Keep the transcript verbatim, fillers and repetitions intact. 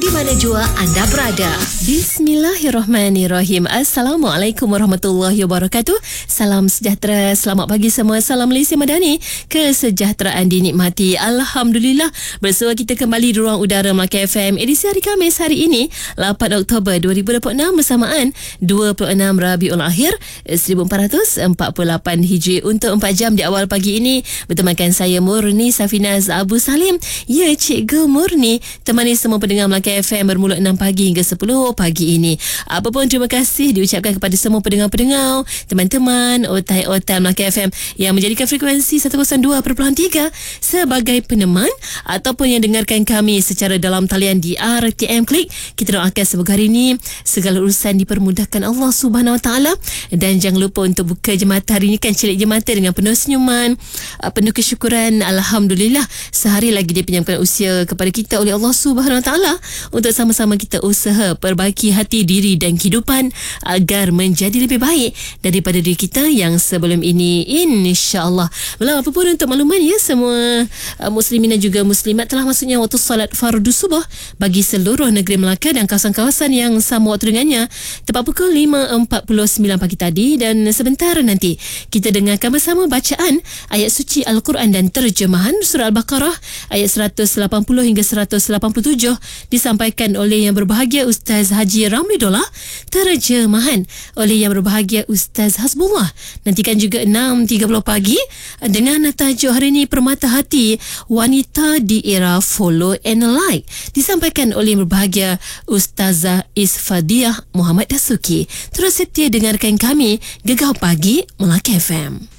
di mana jua anda berada. Bismillahirrahmanirrahim. Assalamualaikum warahmatullahi wabarakatuh. Salam sejahtera, selamat pagi semua. Salam Malaysia Madani, kesejahteraan dinikmati. Alhamdulillah, bersua kita kembali di ruang udara Melaka F M edisi hari Khamis hari ini lapan Oktober dua ribu dua puluh enam bersamaan dua puluh enam Rabiul Akhir seribu empat ratus empat puluh lapan Hijri. Untuk empat jam di awal pagi ini bertemankan saya Murni Safinaz Abu Salim. Ya, Cikgu Murni temani semua pendengar Melaka F M bermula enam pagi hingga sepuluh pagi ini. Apa pun terima kasih diucapkan kepada semua pendengar-pendengar, teman-teman otai-otai Melaka F M yang menjadikan frekuensi seratus dua perpuluhan tiga sebagai peneman ataupun yang dengarkan kami secara dalam talian di R T M Klik. Kita doakan semoga hari ini segala urusan dipermudahkan Allah Subhanahu Wa Taala, dan jangan lupa untuk buka jemata hari ini kan, celik jemata dengan penuh senyuman, penuh kesyukuran. Alhamdulillah, sehari lagi dia pinjamkan usia kepada kita oleh Allah Subhanahu Wa Taala untuk sama-sama kita usaha perbaiki hati, diri dan kehidupan agar menjadi lebih baik daripada diri kita yang sebelum ini, insya-Allah. Walau apapun untuk makluman ya, semua uh, muslimin dan juga muslimat telah masuknya waktu salat fardu subuh bagi seluruh negeri Melaka dan kawasan-kawasan yang sama waktu dengannya tepat pukul lima empat puluh sembilan pagi tadi. Dan sebentar nanti kita dengarkan bersama bacaan ayat suci Al-Quran dan terjemahan surah Al-Baqarah ayat seratus lapan puluh hingga seratus lapan puluh tujuh disampaikan oleh Yang Berbahagia Ustaz Haji Ramlidullah, terjemahan oleh Yang Berbahagia Ustaz Hasbullah. Nantikan juga enam tiga puluh pagi dengan tajuk hari ini Permata Hati Wanita di Era Follow and Like, disampaikan oleh Yang Berbahagia Ustazah Isfadiah Muhammad Dasuki. Terus setia dengarkan kami Gegar Pagi Melaka F M.